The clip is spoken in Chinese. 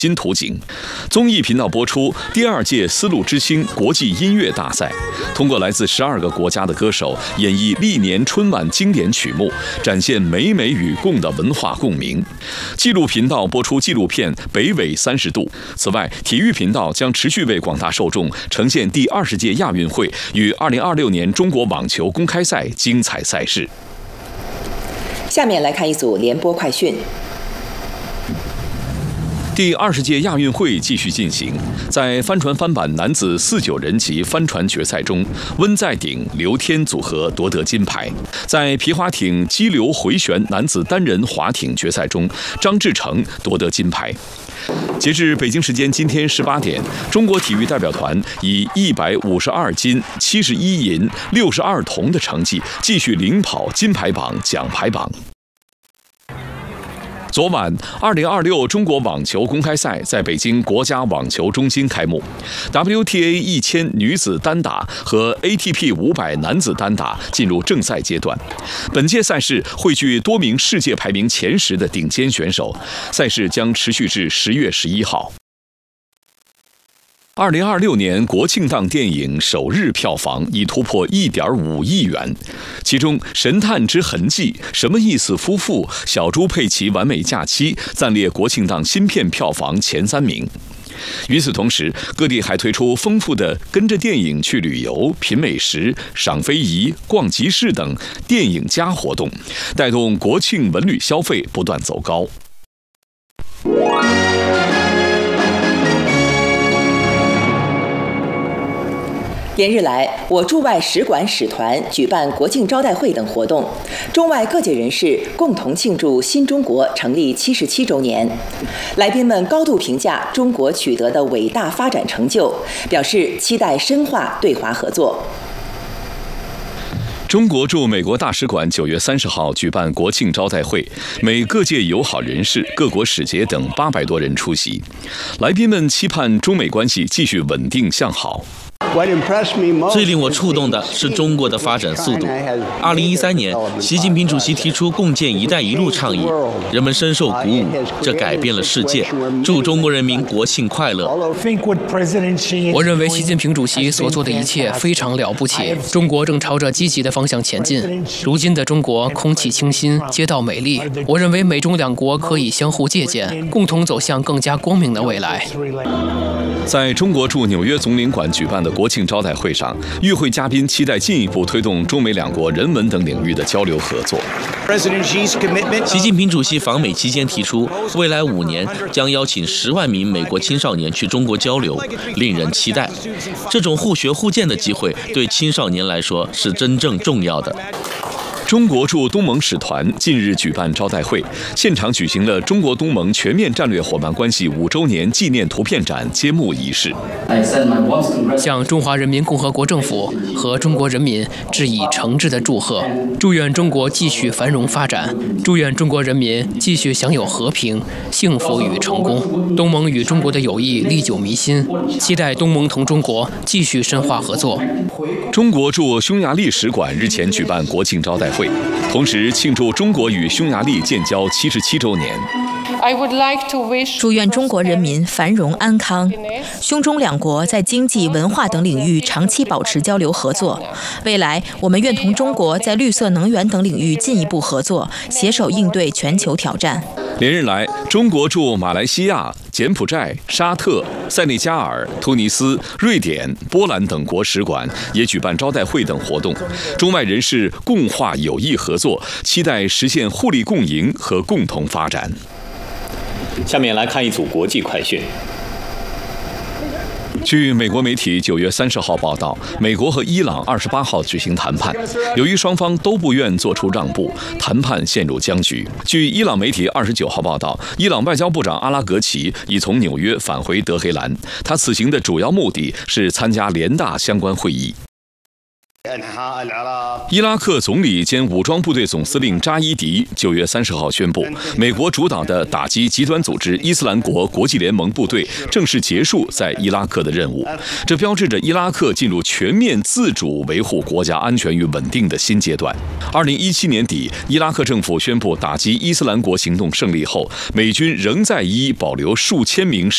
新图景。综艺频道播出第2届丝路之星国际音乐大赛，通过来自12个国家的歌手演绎历年春晚经典曲目，展现美美与共的文化共鸣。纪录频道播出纪录片《北纬30度》。此外，体育频道将持续为广大受众呈现第20届亚运会与2026年中国网球公开赛精彩赛事。 下面来看一组联播快讯。 第20届亚运会继续进行，在帆船翻板男子49人级帆船决赛中，温在鼎、刘天组合夺得金牌；在皮划艇激流回旋男子单人划艇决赛中，张志成夺得金牌。截至北京时间今天18点，中国体育代表团以152金、71银、62铜的成绩继续领跑金牌榜、奖牌榜。昨晚，2026中国网球公开赛在北京国家网球中心开幕。WTA 1000女子单打和 ATP 500男子单打进入正赛阶段。本届赛事汇聚多名世界排名前10的顶尖选手，赛事将持续至10月11号。2026年国庆档电影首日票房已突破1.5亿元，其中《神探之痕迹》、什么意思夫妇、小猪佩奇完美假期暂列国庆档新片票房前3名。与此同时，各地还推出丰富的跟着电影去旅游、品美食、赏非遗、逛集市等电影加活动，带动国庆文旅消费不断走高。 连日来，我驻外使馆使团举办国庆招待会等活动，中外各界人士共同庆祝新中国成立77周年。来宾们高度评价中国取得的伟大发展成就，表示期待深化对华合作。 中国驻美国大使馆9月30号举办国庆招待会，美各界友好人士、各国使节等800多人出席。来宾们期盼中美关系继续稳定向好。 最令我触动的是中国的发展速度。2013年，习近平主席提出共建“一带一路”倡议，人们深受鼓舞，这改变了世界。祝中国人民国庆快乐！ 我认为习近平主席所做的一切非常了不起，中国正朝着积极的方向前进。如今的中国空气清新，街道美丽，我认为美中2国可以相互借鉴，共同走向更加光明的未来。 在中国驻纽约总领馆举办的国庆招待会上，与会嘉宾期待进一步推动中美2国人文等领域的交流合作。 习近平主席访美期间提出，未来5年将邀请10万名美国青少年去中国交流，令人期待。这种互学互鉴的机会对青少年来说是真正重要的。 中国驻东盟使团近日举办招待会，现场举行了中国东盟全面战略伙伴关系5周年纪念图片展揭幕仪式。 向中华人民共和国政府和中国人民致以诚挚的祝贺，祝愿中国继续繁荣发展，祝愿中国人民继续享有和平、幸福与成功。东盟与中国的友谊历久弥新，期待东盟同中国继续深化合作。 中国驻匈牙利使馆日前举办国庆招待会，同时庆祝中国与匈牙利建交77周年。 祝愿中国人民繁荣安康，匈中2国在经济、文化等领域长期保持交流合作。未来，我们愿同中国在绿色能源等领域进一步合作，携手应对全球挑战。 连日来，中国驻马来西亚、柬埔寨、沙特、塞内加尔、突尼斯、瑞典、波兰等国使馆也举办招待会等活动，中外人士共话友谊合作，期待实现互利共赢和共同发展。 下面来看一组国际快讯。 据美国媒体9月30号报道，美国和伊朗28号举行谈判，由于双方都不愿做出让步，谈判陷入僵局。据伊朗媒体29号报道，伊朗外交部长阿拉格齐已从纽约返回德黑兰，他此行的主要目的是参加联大相关会议。伊拉克总理兼武装部队总司令扎伊迪9月30号宣布，美国主导的打击极端组织伊斯兰国国际联盟部队正式结束在伊拉克的任务，这标志着伊拉克进入全面自主维护国家安全与稳定的新阶段。2017年底，伊拉克政府宣布打击伊斯兰国行动胜利后，美军仍在伊保留数千名